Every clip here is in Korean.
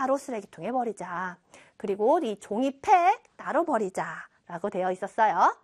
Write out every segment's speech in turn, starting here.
따로 쓰레기통에 버리자. 그리고 이 종이팩 따로 버리자 라고 되어 있었어요.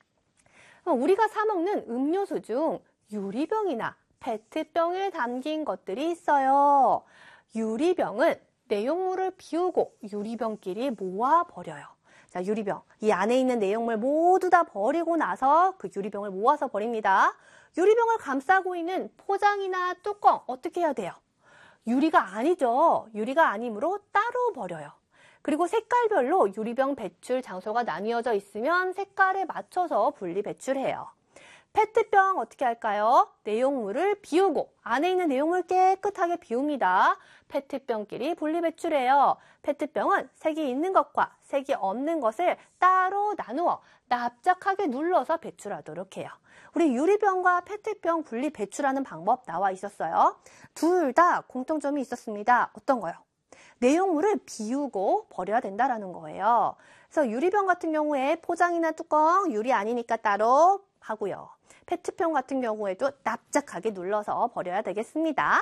우리가 사 먹는 음료수 중 유리병이나 페트병에 담긴 것들이 있어요. 유리병은 내용물을 비우고 유리병끼리 모아 버려요. 자, 유리병. 이 안에 있는 내용물 모두 다 버리고 나서 그 유리병을 모아서 버립니다. 유리병을 감싸고 있는 포장이나 뚜껑 어떻게 해야 돼요? 유리가 아니죠. 유리가 아니므로 따로 버려요. 그리고 색깔별로 유리병 배출 장소가 나뉘어져 있으면 색깔에 맞춰서 분리 배출해요. 페트병 어떻게 할까요? 내용물을 비우고 안에 있는 내용물 깨끗하게 비웁니다. 페트병끼리 분리 배출해요. 페트병은 색이 있는 것과 색이 없는 것을 따로 나누어 납작하게 눌러서 배출하도록 해요. 우리 유리병과 페트병 분리 배출하는 방법 나와 있었어요. 둘 다 공통점이 있었습니다. 어떤 거요? 내용물을 비우고 버려야 된다라는 거예요. 그래서 유리병 같은 경우에 포장이나 뚜껑 유리 아니니까 따로 하고요. 페트병 같은 경우에도 납작하게 눌러서 버려야 되겠습니다.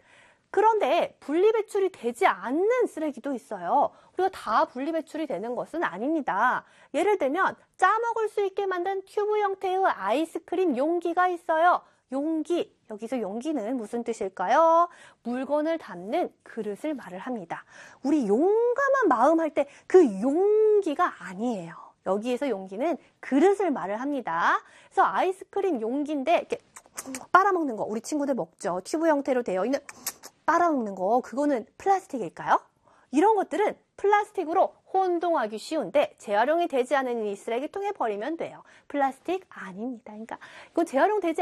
그런데 분리배출이 되지 않는 쓰레기도 있어요. 우리가 다 분리배출이 되는 것은 아닙니다. 예를 들면 짜먹을 수 있게 만든 튜브 형태의 아이스크림 용기가 있어요. 용기, 여기서 용기는 무슨 뜻일까요? 물건을 담는 그릇을 말을 합니다. 우리 용감한 마음 할 때 그 용기가 아니에요. 여기에서 용기는 그릇을 말을 합니다. 그래서 아이스크림 용기인데 이렇게 빨아먹는 거 우리 친구들 먹죠. 튜브 형태로 되어 있는 빨아먹는 거 그거는 플라스틱일까요? 이런 것들은 플라스틱으로 혼동하기 쉬운데 재활용이 되지 않은 이 쓰레기통에 버리면 돼요. 플라스틱 아닙니다. 그러니까 이건 재활용되지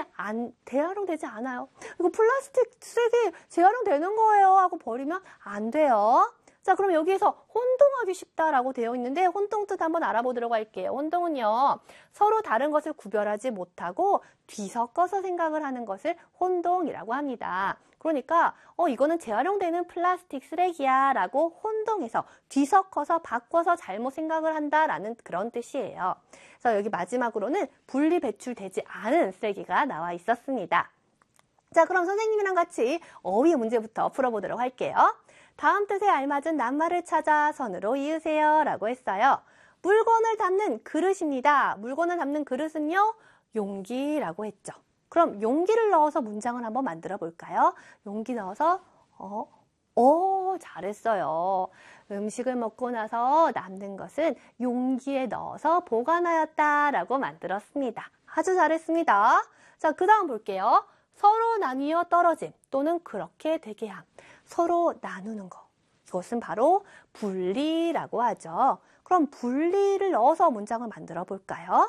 않아요. 이거 플라스틱 쓰레기 재활용되는 거예요 하고 버리면 안 돼요. 자, 그럼 여기에서 혼동하기 쉽다라고 되어 있는데 혼동 뜻 한번 알아보도록 할게요. 혼동은요, 서로 다른 것을 구별하지 못하고 뒤섞어서 생각을 하는 것을 혼동이라고 합니다. 그러니까 이거는 재활용되는 플라스틱 쓰레기야 라고 혼동해서 뒤섞어서 바꿔서 잘못 생각을 한다라는 그런 뜻이에요. 그래서 여기 마지막으로는 분리 배출되지 않은 쓰레기가 나와 있었습니다. 자, 그럼 선생님이랑 같이 어휘 문제부터 풀어보도록 할게요. 다음 뜻에 알맞은 낱말을 찾아 선으로 이으세요 라고 했어요. 물건을 담는 그릇입니다. 물건을 담는 그릇은요, 용기라고 했죠. 그럼 용기를 넣어서 문장을 한번 만들어 볼까요? 용기 넣어서 잘했어요. 음식을 먹고 나서 남는 것은 용기에 넣어서 보관하였다 라고 만들었습니다. 아주 잘했습니다. 자, 그 다음 볼게요. 서로 나뉘어 떨어짐 또는 그렇게 되게 함. 서로 나누는 거. 이것은 바로 분리라고 하죠. 그럼 분리를 넣어서 문장을 만들어 볼까요?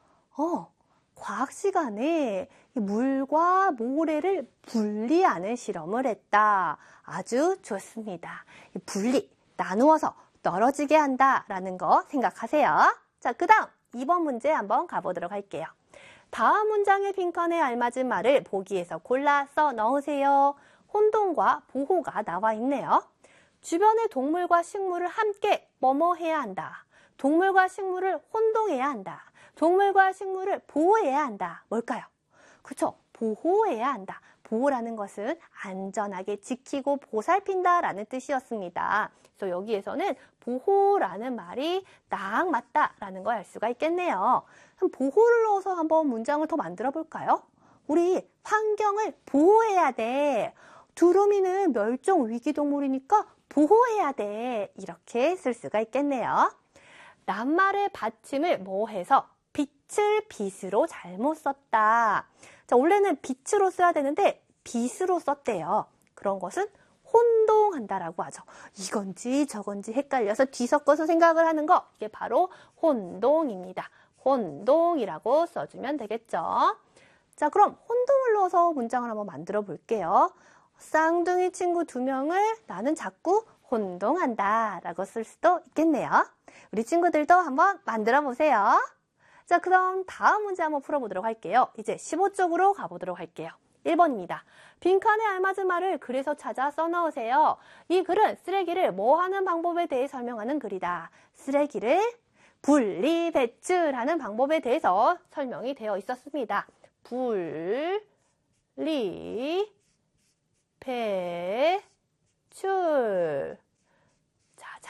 과학 시간에 물과 모래를 분리하는 실험을 했다. 아주 좋습니다. 분리, 나누어서 떨어지게 한다라는 거 생각하세요. 자, 그 다음 2번 문제 한번 가보도록 할게요. 다음 문장의 빈칸에 알맞은 말을 보기에서 골라 써 넣으세요. 혼동과 보호가 나와 있네요. 주변의 동물과 식물을 함께 뭐뭐 해야 한다. 동물과 식물을 혼동해야 한다. 동물과 식물을 보호해야 한다. 뭘까요? 그쵸? 보호해야 한다. 보호라는 것은 안전하게 지키고 보살핀다라는 뜻이었습니다. 그래서 여기에서는 보호라는 말이 딱 맞다라는 걸 알 수가 있겠네요. 그럼 보호를 넣어서 한번 문장을 더 만들어 볼까요? 우리 환경을 보호해야 돼. 두루미는 멸종 위기 동물이니까 보호해야 돼. 이렇게 쓸 수가 있겠네요. 낱말의 받침을 뭐 해서 빛을 빛으로 잘못 썼다. 자, 원래는 빛으로 써야 되는데 빛으로 썼대요. 그런 것은 혼동한다라고 하죠. 이건지 저건지 헷갈려서 뒤섞어서 생각을 하는 거, 이게 바로 혼동입니다. 혼동이라고 써주면 되겠죠. 자, 그럼 혼동을 넣어서 문장을 한번 만들어 볼게요. 쌍둥이 친구 2명을 나는 자꾸 혼동한다 라고 쓸 수도 있겠네요. 우리 친구들도 한번 만들어 보세요. 자, 그럼 다음 문제 한번 풀어보도록 할게요. 이제 15쪽으로 가보도록 할게요. 1번입니다. 빈칸에 알맞은 말을 글에서 찾아 써넣으세요. 이 글은 쓰레기를 뭐 하는 방법에 대해 설명하는 글이다. 쓰레기를 분리 배출하는 방법에 대해서 설명이 되어 있었습니다. 분리 배출.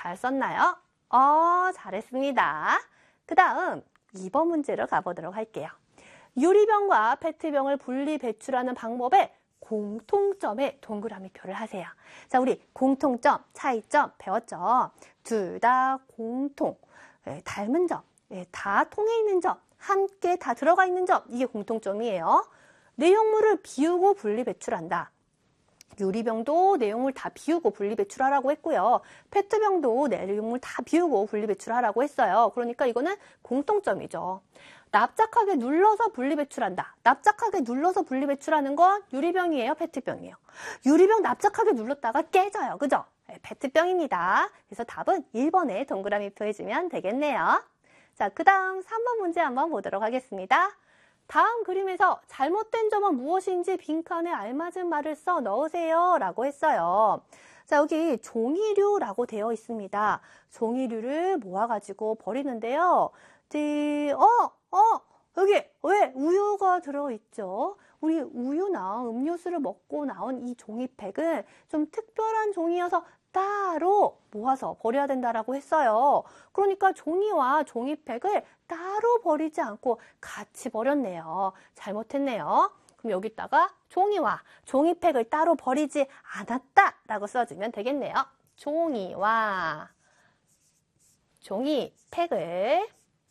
잘 썼나요? 잘했습니다. 그 다음 2번 문제로 가보도록 할게요. 유리병과 페트병을 분리 배출하는 방법에 공통점에 동그라미표를 하세요. 자, 우리 공통점, 차이점 배웠죠? 둘 다 공통, 닮은 점, 다 통해 있는 점, 함께 다 들어가 있는 점, 이게 공통점이에요. 내용물을 비우고 분리 배출한다. 유리병도 내용물 다 비우고 분리 배출하라고 했고요. 페트병도 내용물 다 비우고 분리 배출하라고 했어요. 그러니까 이거는 공통점이죠. 납작하게 눌러서 분리 배출한다. 납작하게 눌러서 분리 배출하는 건 유리병이에요, 페트병이에요? 유리병 납작하게 눌렀다가 깨져요. 그죠? 페트병입니다. 그래서 답은 1번에 동그라미 표해주면 되겠네요. 자, 그 다음 3번 문제 한번 보도록 하겠습니다. 다음 그림에서 잘못된 점은 무엇인지 빈칸에 알맞은 말을 써 넣으세요 라고 했어요. 자, 여기 종이류라고 되어 있습니다. 종이류를 모아가지고 버리는데요. 여기 왜 우유가 들어있죠? 우리 우유나 음료수를 먹고 나온 이 종이팩은 좀 특별한 종이어서 따로 모아서 버려야 된다라고 했어요. 그러니까 종이와 종이팩을 따로 버리지 않고 같이 버렸네요. 잘못했네요. 그럼 여기다가 종이와 종이팩을 따로 버리지 않았다라고 써주면 되겠네요. 종이와 종이팩을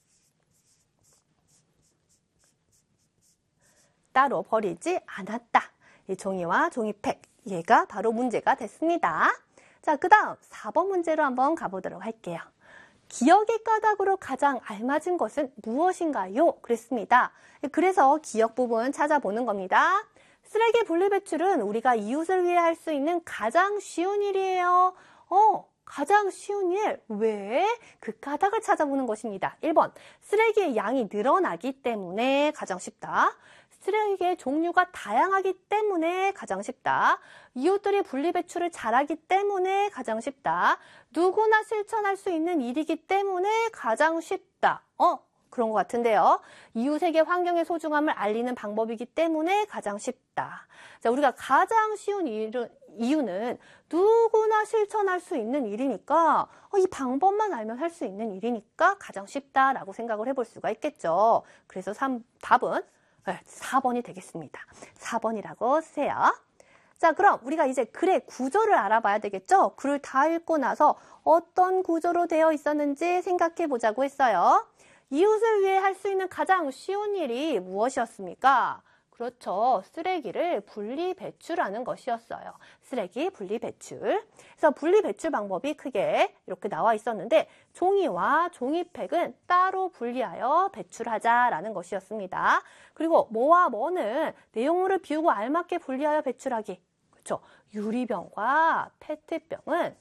따로 버리지 않았다. 이 종이와 종이팩, 얘가 바로 문제가 됐습니다. 자, 그 다음 4번 문제로 한번 가보도록 할게요. 기억의 까닭으로 가장 알맞은 것은 무엇인가요? 그랬습니다. 그래서 기억 부분 찾아보는 겁니다. 쓰레기 분리배출은 우리가 이웃을 위해 할 수 있는 가장 쉬운 일이에요. 가장 쉬운 일. 왜? 그 까닭을 찾아보는 것입니다. 1번, 쓰레기의 양이 늘어나기 때문에 가장 쉽다. 쓰레기의 종류가 다양하기 때문에 가장 쉽다. 이웃들이 분리배출을 잘하기 때문에 가장 쉽다. 누구나 실천할 수 있는 일이기 때문에 가장 쉽다. 그런 것 같은데요. 이웃에게 환경의 소중함을 알리는 방법이기 때문에 가장 쉽다. 자, 우리가 가장 쉬운 이유는 누구나 실천할 수 있는 일이니까 이 방법만 알면 할 수 있는 일이니까 가장 쉽다라고 생각을 해볼 수가 있겠죠. 그래서 답은 4번이 되겠습니다. 4번이라고 쓰세요. 자, 그럼 우리가 이제 글의 구조를 알아봐야 되겠죠? 글을 다 읽고 나서 어떤 구조로 되어 있었는지 생각해 보자고 했어요. 이웃을 위해 할 수 있는 가장 쉬운 일이 무엇이었습니까? 그렇죠. 쓰레기를 분리 배출하는 것이었어요. 쓰레기 분리 배출. 그래서 분리 배출 방법이 크게 이렇게 나와 있었는데 종이와 종이팩은 따로 분리하여 배출하자라는 것이었습니다. 그리고 뭐와 뭐는 내용물을 비우고 알맞게 분리하여 배출하기. 그렇죠. 유리병과 페트병은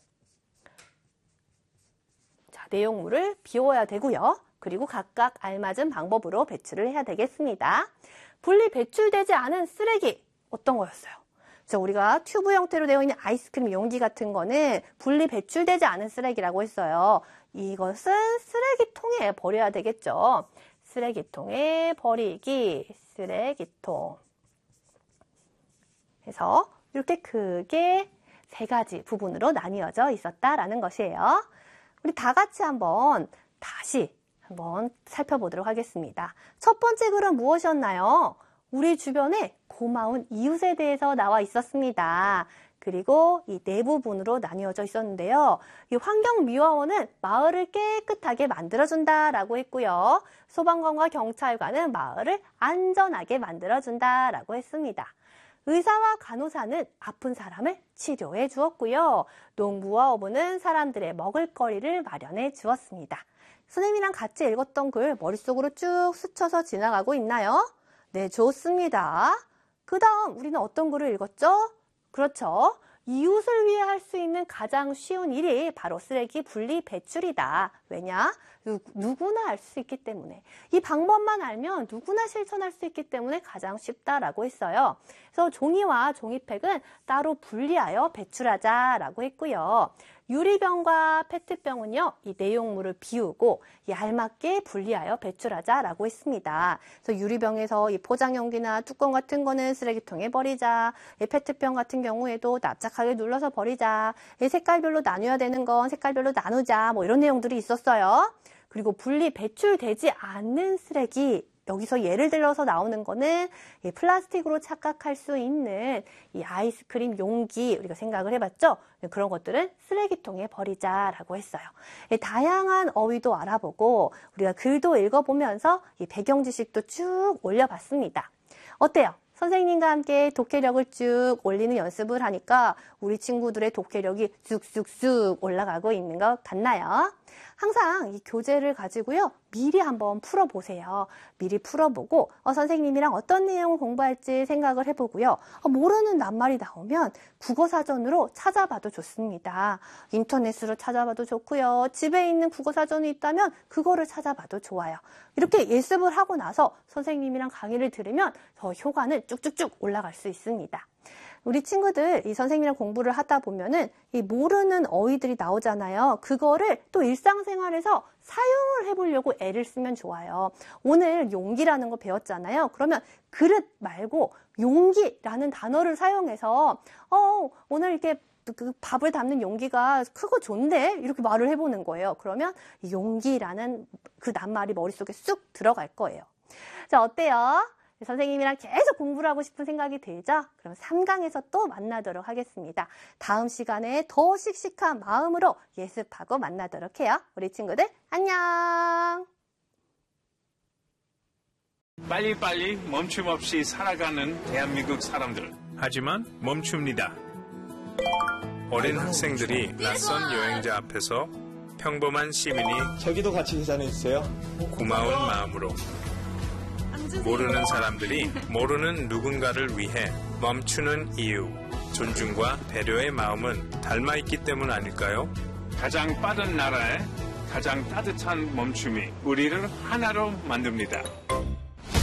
내용물을 비워야 되고요. 그리고 각각 알맞은 방법으로 배출을 해야 되겠습니다. 분리 배출되지 않은 쓰레기 어떤 거였어요? 우리가 튜브 형태로 되어 있는 아이스크림 용기 같은 거는 분리 배출되지 않은 쓰레기라고 했어요. 이것은 쓰레기통에 버려야 되겠죠. 쓰레기통에 버리기, 쓰레기통. 그래서 이렇게 크게 3가지 부분으로 나뉘어져 있었다라는 것이에요. 우리 다 같이 다시 한번 살펴보도록 하겠습니다. 첫 번째 글은 무엇이었나요? 우리 주변에 고마운 이웃에 대해서 나와 있었습니다. 그리고 이 네 부분으로 나뉘어져 있었는데요. 이 환경미화원은 마을을 깨끗하게 만들어준다라고 했고요. 소방관과 경찰관은 마을을 안전하게 만들어준다라고 했습니다. 의사와 간호사는 아픈 사람을 치료해 주었고요. 농부와 어부는 사람들의 먹을거리를 마련해 주었습니다. 선생님이랑 같이 읽었던 글 머릿속으로 쭉 스쳐서 지나가고 있나요? 네, 좋습니다. 그 다음 우리는 어떤 글을 읽었죠? 그렇죠. 이웃을 위해 할 수 있는 가장 쉬운 일이 바로 쓰레기 분리 배출이다. 왜냐? 누구나 할 수 있기 때문에. 이 방법만 알면 누구나 실천할 수 있기 때문에 가장 쉽다라고 했어요. 그래서 종이와 종이팩은 따로 분리하여 배출하자라고 했고요. 유리병과 페트병은요, 이 내용물을 비우고 이 알맞게 분리하여 배출하자라고 했습니다. 그래서 유리병에서 이 포장용기나 뚜껑 같은 거는 쓰레기통에 버리자. 이 페트병 같은 경우에도 납작하게 눌러서 버리자. 이 색깔별로 나눠야 되는 건 색깔별로 나누자. 뭐 이런 내용들이 있었어요. 그리고 분리 배출되지 않는 쓰레기, 여기서 예를 들어서 나오는 거는 플라스틱으로 착각할 수 있는 이 아이스크림 용기, 우리가 생각을 해봤죠? 그런 것들은 쓰레기통에 버리자라고 했어요. 다양한 어휘도 알아보고 우리가 글도 읽어보면서 이 배경 지식도 쭉 올려봤습니다. 어때요? 선생님과 함께 독해력을 쭉 올리는 연습을 하니까 우리 친구들의 독해력이 쑥쑥쑥 올라가고 있는 것 같나요? 항상 이 교재를 가지고요, 미리 한번 풀어보세요. 미리 풀어보고 선생님이랑 어떤 내용을 공부할지 생각을 해보고요. 모르는 낱말이 나오면 국어사전으로 찾아봐도 좋습니다. 인터넷으로 찾아봐도 좋고요. 집에 있는 국어사전이 있다면 그거를 찾아봐도 좋아요. 이렇게 예습을 하고 나서 선생님이랑 강의를 들으면 더 효과는 쭉쭉쭉 올라갈 수 있습니다. 우리 친구들 이 선생님이랑 공부를 하다 보면은 이 모르는 어휘들이 나오잖아요. 그거를 또 일상생활에서 사용을 해보려고 애를 쓰면 좋아요. 오늘 용기라는 거 배웠잖아요. 그러면 그릇 말고 용기라는 단어를 사용해서 오늘 이렇게 그 밥을 담는 용기가 크고 좋은데 이렇게 말을 해보는 거예요. 그러면 이 용기라는 그 낱말이 머릿속에 쑥 들어갈 거예요. 자, 어때요? 선생님이랑 계속 공부를 하고 싶은 생각이 들죠? 그럼 3강에서 또 만나도록 하겠습니다. 다음 시간에 더 씩씩한 마음으로 예습하고 만나도록 해요. 우리 친구들 안녕! 빨리빨리 멈춤 없이 살아가는 대한민국 사람들. 하지만 멈춥니다. 어린 학생들이 낯선 여행자 앞에서 평범한 시민이 저기도 같이 계산해주세요. 고마운 마음으로 모르는 사람들이 모르는 누군가를 위해 멈추는 이유, 존중과 배려의 마음은 닮아있기 때문 아닐까요? 가장 빠른 나라에 가장 따뜻한 멈춤이 우리를 하나로 만듭니다.